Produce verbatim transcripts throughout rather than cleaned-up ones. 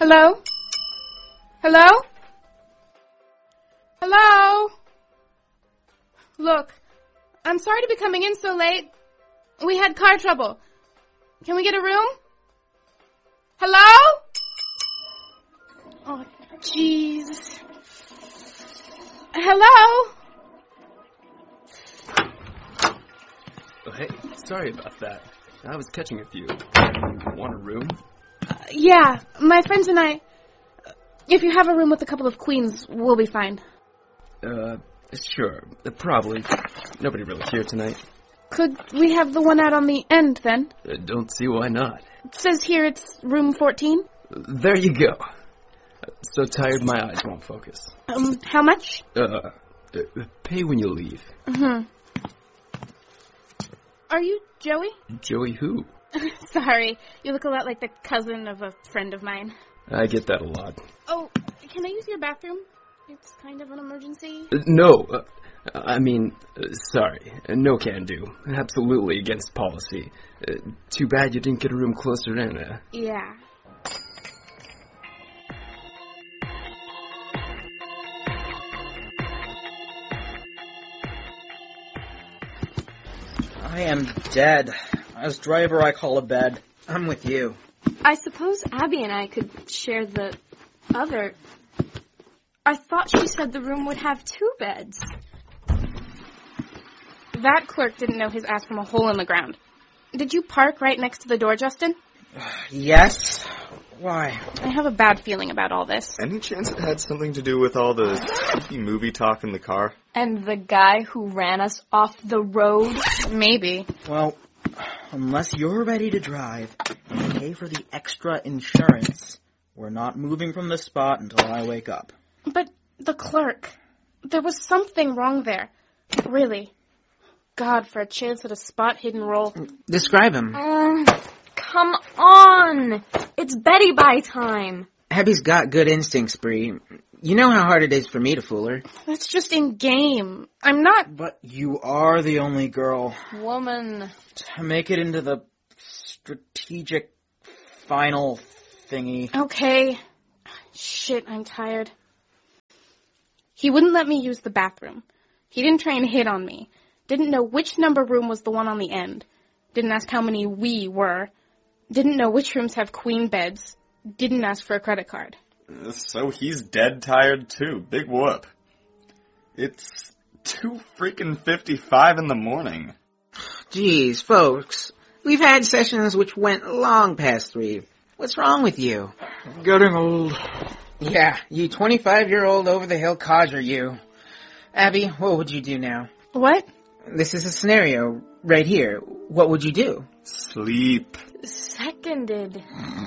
Hello? Hello? Hello? Look, I'm sorry to be coming in so late. We had car trouble. Can we get a room? Hello? Oh, jeez. Hello? Oh, hey, sorry about that. I was catching a few. Want a room? Uh, yeah, my friends and I... If you have a room with a couple of queens, we'll be fine. Uh, sure. Uh, probably. Nobody really here tonight. Could we have the one out on the end, then? Uh, don't see why not. It says here it's room fourteen. There you go. Uh, so tired my eyes won't focus. Um, how much? Uh, uh pay when you leave. Mm-hmm. Are you Joey? Joey who? Sorry, you look a lot like the cousin of a friend of mine. I get that a lot. Oh, can I use your bathroom? It's kind of an emergency. Uh, no, uh, I mean, uh, sorry. Uh, no can do. Absolutely against policy. Uh, too bad you didn't get a room closer in. Uh. Yeah. I am dead. As driver, I call a bed. I'm with you. I suppose Abby and I could share the other... I thought she said the room would have two beds. That clerk didn't know his ass from a hole in the ground. Did you park right next to the door, Justin? Yes. Why? I have a bad feeling about all this. Any chance it had something to do with all the spooky movie talk in the car? And the guy who ran us off the road? Maybe. Well, unless you're ready to drive and pay for the extra insurance, we're not moving from the spot until I wake up. But the clerk, there was something wrong there. Really. God, for a chance at a spot hidden roll. Describe him. Uh, come on! It's Betty Bye time. Abby's got good instincts, Bree. You know how hard it is for me to fool her. That's just in game. I'm not... But you are the only girl. Woman. To make it into the strategic final thingy. Okay. Shit, I'm tired. He wouldn't let me use the bathroom. He didn't try and hit on me. Didn't know which number room was the one on the end. Didn't ask how many we were. Didn't know which rooms have queen beds. Didn't ask for a credit card. So he's dead tired too. Big whoop. It's two freaking fifty-five in the morning. Geez, folks. We've had sessions which went long past three. What's wrong with you? Getting old. Yeah, you twenty-five-year-old over-the-hill codger, you. Abby, what would you do now? What? This is a scenario right here. What would you do? Sleep. Seconded.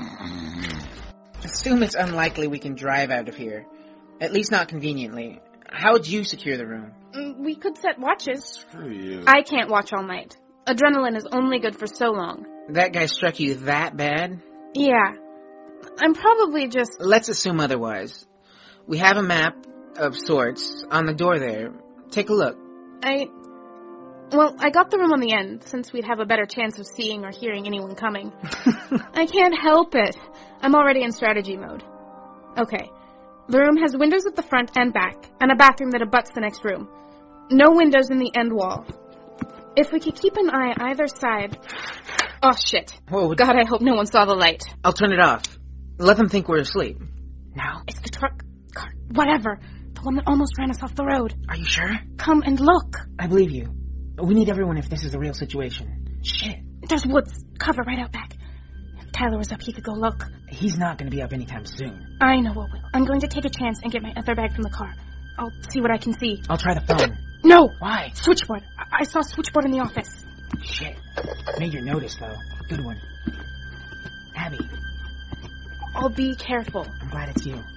Assume it's unlikely we can drive out of here. At least not conveniently. How would you secure the room? We could set watches. Screw you. I can't watch all night. Adrenaline is only good for so long. That guy struck you that bad? Yeah. I'm probably just... Let's assume otherwise. We have a map of sorts on the door there. Take a look. I... Well, I got the room on the end, since we'd have a better chance of seeing or hearing anyone coming. I can't help it. I'm already in strategy mode. Okay. The room has windows at the front and back, and a bathroom that abuts the next room. No windows in the end wall. If we could keep an eye either side... Oh, shit. Whoa. God, I hope no one saw the light. I'll turn it off. Let them think we're asleep. Now? It's the truck, car, whatever. The one that almost ran us off the road. Are you sure? Come and look. I believe you. We need everyone if this is a real situation. Shit. There's woods. Cover right out back. If Tyler was up, he could go look. He's not going to be up anytime soon. I know what will. I'm going to take a chance and get my other bag from the car. I'll see what I can see. I'll try the phone. No! Why? Switchboard. I, I saw a switchboard in the office. Shit. Major notice, though. Good one. Abby. I'll be careful. I'm glad it's you.